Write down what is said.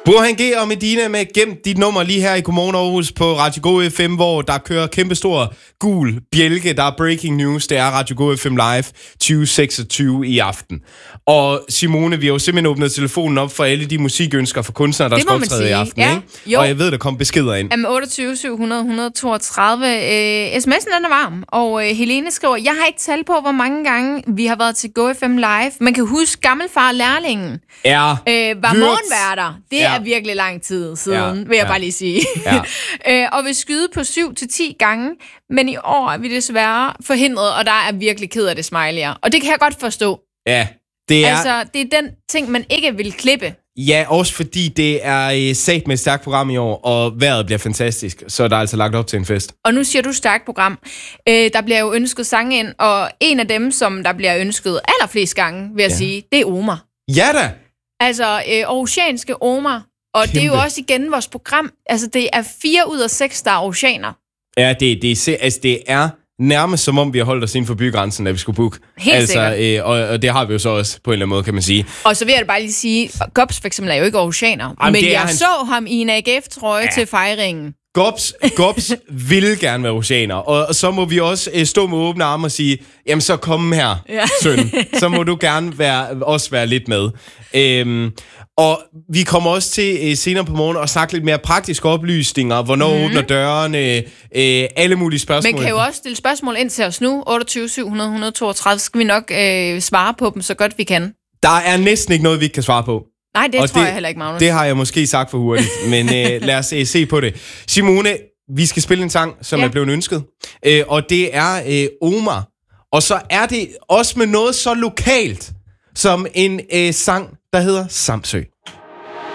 Burhan G og Medina med Gem dit nummer lige her i Godmorgen Aarhus på Radio Go FM, hvor der kører kæmpestor gul bjælke. Der er breaking news. Det er Radio Go FM Live 2026 i aften. Og Simone, vi har jo simpelthen åbnet telefonen op for alle de musikønsker for kunstnere, der skal optræde i aften. Ja. Ikke? Og jeg ved, der kommer beskeder ind. 28 700 132. SMS'en den er varm, og Helene skriver, jeg har ikke tal på, hvor mange gange vi har været til Go FM Live. Man kan huske Gammelfar Lærlingen. Ja. Var morgenværter. Det er virkelig lang tid siden, vil jeg bare lige sige. Ja. Og vil skyde på 7-10 gange, men i år er vi desværre forhindret, og der er virkelig ked af det smiley'er. Og det kan jeg godt forstå. Ja, det er... Altså, det er den ting, man ikke vil klippe. Ja, også fordi det er sat med et stærkt program i år, og vejret bliver fantastisk, så der er altså lagt op til en fest. Og nu siger du stærkt program. Der bliver jo ønsket sange ind, og en af dem, som der bliver ønsket allerflest gange, vil jeg sige, det er Omar. Ja da! Altså, aarhusianske Omar. Og Kæmpe. Det er jo også igen vores program. Altså, det er 4 ud af 6, der er aarhusianer. Ja, det er nærmest som om, vi har holdt os inden for bygrænsen, da vi skulle booke. Helt sikkert. Og det har vi jo så også på en eller anden måde, kan man sige. Og så vil jeg bare lige sige, Gobs for eksempel er jo ikke aarhusianer. Men jeg så ham i en AGF-trøje til fejringen. Gobs vil gerne være aarhusianer. Og så må vi også stå med åbne arme og sige, jamen så kom her, søn. Så må du gerne også være lidt med. Og vi kommer også til senere på morgen at snakke lidt mere praktiske oplysninger. Hvornår åbner dørene? Alle mulige spørgsmål. Man kan jo også stille spørgsmål ind til os nu. 28 700 132. Skal vi nok svare på dem så godt vi kan. Der er næsten ikke noget, vi ikke kan svare på. Nej, det tror jeg heller ikke, Magnus. Det har jeg måske sagt for hurtigt, men lad os se på det. Simone, vi skal spille en sang, som er blevet ønsket. Og det er Omar. Og så er det også med noget så lokalt som en sang, der hedder Samsø.